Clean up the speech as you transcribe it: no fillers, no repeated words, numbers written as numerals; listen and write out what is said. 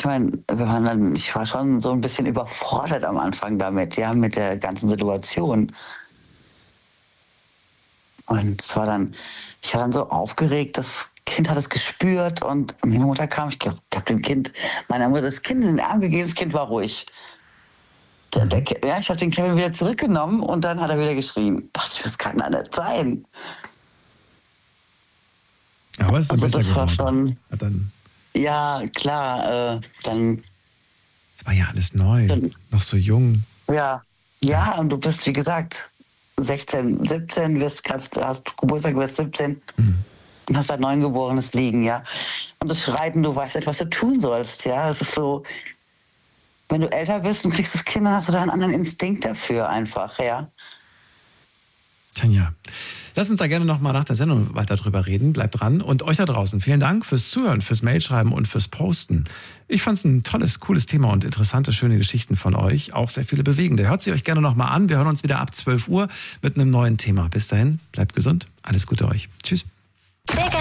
meine, ich war schon so ein bisschen überfordert am Anfang damit, ja, mit der ganzen Situation. Und es war dann, ich war dann so aufgeregt, das Kind hat es gespürt und meine Mutter kam, ich hab dem Kind, meiner Mutter das Kind in den Arm gegeben, das Kind war ruhig. Ich habe den Kevin wieder zurückgenommen und dann hat er wieder geschrien. Dachte ich, das kann doch nicht sein. Aber es ist also besser das war geworden. schon, ja, klar, dann... Das war ja alles neu, noch so jung. Ja, und du bist, wie gesagt, 16, 17, hast Geburtstag, du wirst 17 und hast ein Neugeborenes liegen, ja. Und das Schreiten, du weißt nicht, was du tun sollst, ja. Es ist so, wenn du älter bist und kriegst das Kind, dann hast du da einen anderen Instinkt dafür einfach, ja. Tanja, lass uns da gerne nochmal nach der Sendung weiter drüber reden. Bleibt dran. Und euch da draußen, vielen Dank fürs Zuhören, fürs Mailschreiben und fürs Posten. Ich fand es ein tolles, cooles Thema und interessante, schöne Geschichten von euch. Auch sehr viele bewegende. Hört sie euch gerne nochmal an. Wir hören uns wieder ab 12 Uhr mit einem neuen Thema. Bis dahin, bleibt gesund. Alles Gute euch. Tschüss.